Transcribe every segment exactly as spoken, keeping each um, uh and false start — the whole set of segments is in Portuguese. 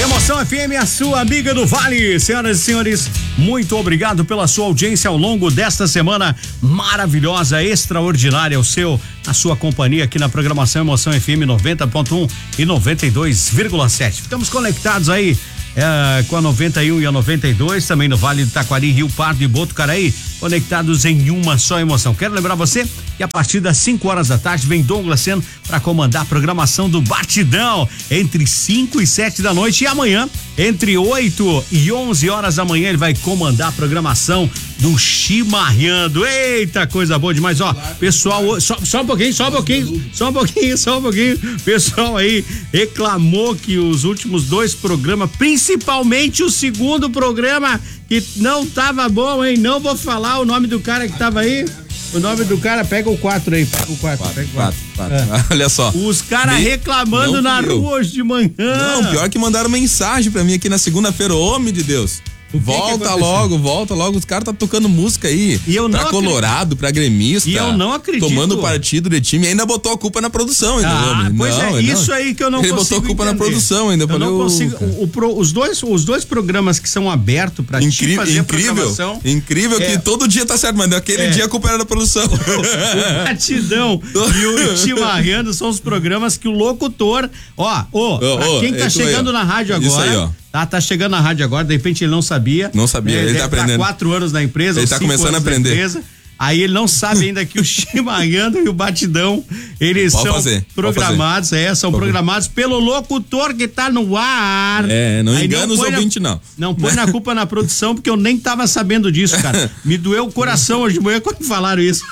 Emoção F M, a sua amiga do Vale. Senhoras e senhores, muito obrigado pela sua audiência ao longo desta semana maravilhosa, extraordinária, o seu, a sua companhia aqui na programação Emoção F M noventa ponto um e noventa e dois vírgula sete. Ficamos conectados aí é, com a noventa e um e a noventa e dois, também no Vale do Taquari, Rio Pardo e Botucaraí, conectados em uma só emoção. Quero lembrar você que a partir das cinco horas da tarde vem Douglas Seno para comandar a programação do Batidão entre cinco e sete da noite, e amanhã entre oito e onze horas da manhã ele vai comandar a programação do Chimarreando. Eita, coisa boa demais, ó. Pessoal, só, só um pouquinho, só um pouquinho, só um pouquinho, só um pouquinho. Pessoal aí reclamou que os últimos dois programas, principalmente o segundo programa, que não tava bom, hein? Não vou falar o nome do cara que tava aí. O nome do cara, pega o quatro aí, pega o quatro. Quatro, pega o quatro, quatro. É. Olha só. Os caras Me... reclamando não, na eu. rua hoje de manhã. Não, pior que mandaram mensagem pra mim aqui na segunda-feira, homem de Deus. Que volta que logo, volta logo. Os caras tá tocando música aí. E eu não pra Colorado, pra gremista. E eu não acredito. Tomando partido de time. E ainda botou a culpa na produção, ainda, ah, homem. Pois não, é, não. isso aí que eu não Ele consigo botou a culpa entender. na produção ainda. Eu falei, não oh, consigo. O, o pro, os, dois, os dois programas que são abertos pra Incri te fazer incrível, programação. Incrível é, que todo dia tá certo, mas naquele é, dia a culpa era da produção. O Batidão e o Chimarreando são os programas que o locutor, ó, ó, oh, pra oh, quem tá chegando aí, na rádio agora. Isso aí, ó. Tá, tá chegando na rádio agora, de repente ele não sabia. Não sabia, né? ele, ele tá aprendendo. Tá quatro anos na empresa, ele tá começando a aprender. Empresa, aí ele não sabe ainda que o Chimarreando e o Batidão, eles pode são fazer, programados, é, são pode programados fazer. Pelo locutor que tá no ar. É, não aí engana não os ouvintes, não. Não põe na culpa na produção, porque eu nem tava sabendo disso, cara. Me doeu o coração hoje de manhã quando falaram isso.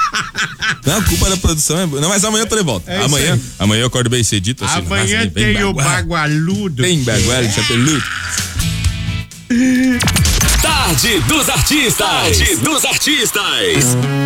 Não, a culpa da produção é. Não, mas amanhã eu tô de volta. É amanhã, amanhã eu acordo bem cedito. Assim, amanhã nossa, tem o bagualudo. Bem bagualudo, chapeludo. Tarde dos Artistas. Tarde dos Artistas.